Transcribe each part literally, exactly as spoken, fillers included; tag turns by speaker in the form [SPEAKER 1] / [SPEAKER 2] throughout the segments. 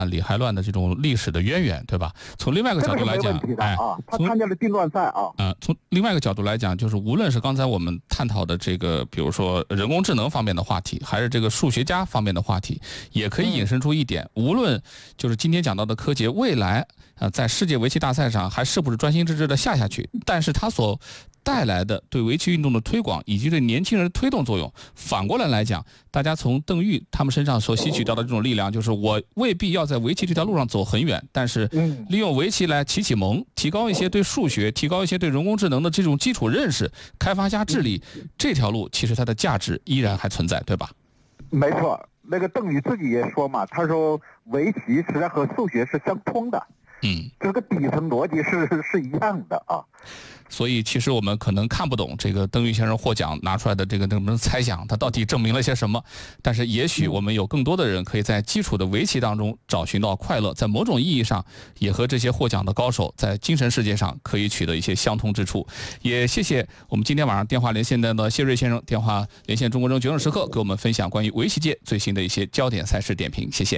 [SPEAKER 1] 里海乱的这种历史的渊源，对吧？从另外一个角度来讲，
[SPEAKER 2] 哎，他参加了定乱赛啊。
[SPEAKER 1] 嗯、呃，从另外一个角度来讲，就是无论是刚才我们探讨的这个，比如说人工智能方面的话题，还是这个数学家方面的话题，也可以引申出一点，嗯、无论就是今天讲到的柯洁，未来啊、呃，在世界围棋大赛上还是不是专心致志的下下去，但是他所带来的对围棋运动的推广以及对年轻人的推动作用，反过来来讲，大家从邓玉他们身上所吸取到的这种力量，就是我未必要在围棋这条路上走很远，但是利用围棋来启启蒙，提高一些对数学、提高一些对人工智能的这种基础认识，开发一下智力，这条路其实它的价值依然还存在，对吧？
[SPEAKER 2] 没错，那个邓宇自己也说嘛，他说围棋实际上和数学是相通的，嗯，这个底层逻辑是是一样的啊。
[SPEAKER 1] 所以其实我们可能看不懂这个邓玉先生获奖拿出来的这个什么猜想，他到底证明了些什么，但是也许我们有更多的人可以在基础的围棋当中找寻到快乐，在某种意义上也和这些获奖的高手在精神世界上可以取得一些相通之处。也谢谢我们今天晚上电话连线的谢瑞先生，电话连线中国中决胜时刻给我们分享关于围棋界最新的一些焦点赛事点评，谢谢。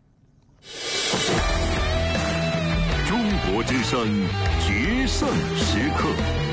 [SPEAKER 3] 中国之声决胜时刻，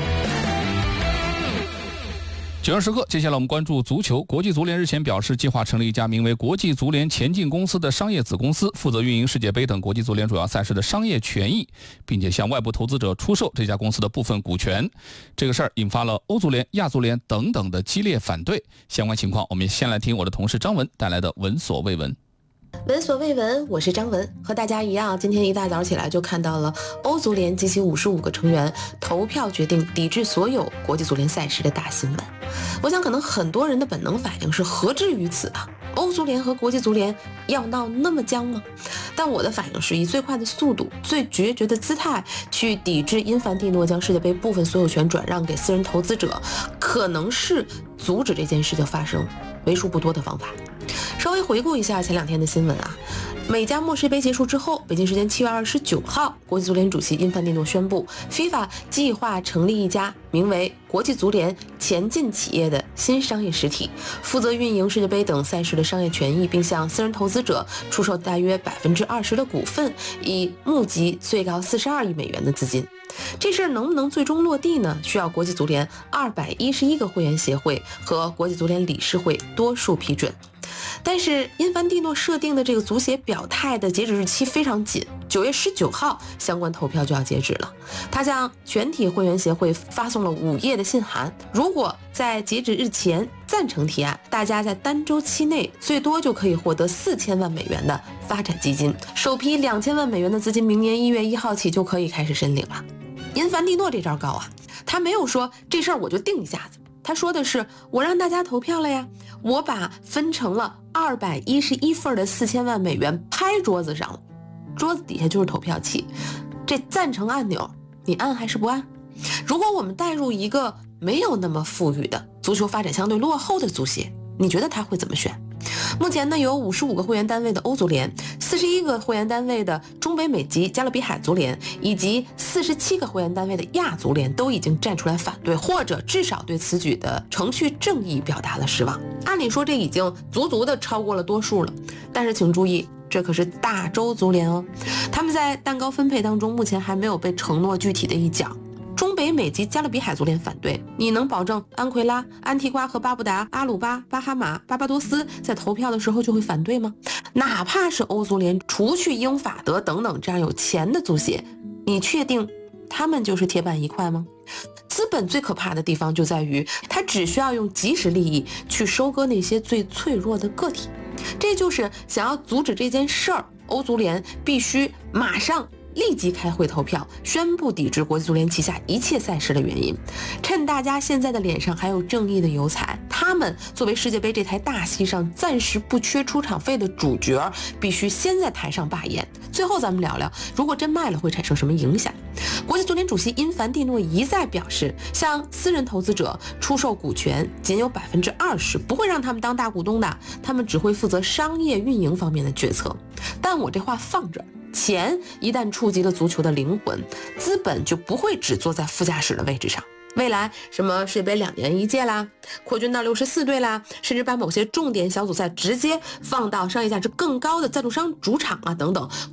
[SPEAKER 1] 决胜时刻，接下来我们关注足球。国际足联日前表示，计划成立一家名为国际足联前进公司的商业子公司，负责运营世界杯等国际足联主要赛事的商业权益，并且向外部投资者出售这家公司的部分股权。这个事儿引发了欧足联、亚足联等等的激烈反对。相关情况，我们先来听我的同事张文带来的闻所未闻。
[SPEAKER 4] 闻所未闻，我是张文，和大家一样，今天一大早起来就看到了欧足联及其五十五个成员投票决定抵制所有国际足联赛事的大新闻。我想可能很多人的本能反应是何至于此啊？欧足联和国际足联要闹那么僵吗？但我的反应是以最快的速度、最决绝的姿态去抵制因凡蒂诺将世界杯部分所有权转让给私人投资者，可能是阻止这件事情发生为数不多的方法。稍微回顾一下前两天的新闻啊，美加墨世杯结束之后，北京时间七月二十九号，国际足联主席因凡蒂诺宣布 FIFA 计划成立一家名为国际足联前进企业的新商业实体，负责运营世界杯等赛事的商业权益，并向私人投资者出售大约百分之二十的股份，以募集最高四十二亿美元的资金。这事儿能不能最终落地呢？需要国际足联二百一十一个会员协会和国际足联理事会多数批准。但是因凡蒂诺设定的这个足协表态的截止日期非常紧，九月十九号相关投票就要截止了。他向全体会员协会发送了五页的信函，如果在截止日前赞成提案，大家在单周期内最多就可以获得四千万美元的发展基金，首批两千万美元的资金明年一月一号起就可以开始申领了。因凡蒂诺这招高啊，他没有说这事儿我就定一下子，他说的是我让大家投票了呀，我把分成了二百一十一份的四千万美元拍桌子上了，桌子底下就是投票器，这赞成按钮你按还是不按？如果我们带入一个没有那么富裕的足球发展相对落后的足协，你觉得他会怎么选？目前呢，有五十五个会员单位的欧足联，四十一个会员单位的中北美及加勒比海足联，以及四十七个会员单位的亚足联都已经站出来反对，或者至少对此举的程序正义表达了失望。按理说这已经足足的超过了多数了，但是请注意，这可是大洲足联哦，他们在蛋糕分配当中目前还没有被承诺具体的一角。中北美及加勒比海足联反对，你能保证安奎拉、安提瓜和巴布达、阿鲁巴、巴哈马、巴巴多斯在投票的时候就会反对吗？哪怕是欧足联，除去英法德等等这样有钱的足协，你确定他们就是铁板一块吗？资本最可怕的地方就在于，它只需要用即时利益去收割那些最脆弱的个体，这就是想要阻止这件事儿，欧足联必须马上立即开会投票，宣布抵制国际足联旗下一切赛事的原因。趁大家现在的脸上还有正义的油彩，他们作为世界杯这台大戏上暂时不缺出场费的主角，必须先在台上罢演。最后咱们聊聊，如果真卖了会产生什么影响？国际足联主席因凡蒂诺一再表示，向私人投资者出售股权仅有百分之二十，不会让他们当大股东的，他们只会负责商业运营方面的决策。但我这话放这儿，钱一旦触及了足球的灵魂，资本就不会只坐在副驾驶的位置上。 未来什么世界杯两年一届啦，扩军到六十四队啦，甚至把某些重点小组赛直接放到商业价值更高的赞助商主场啊等等。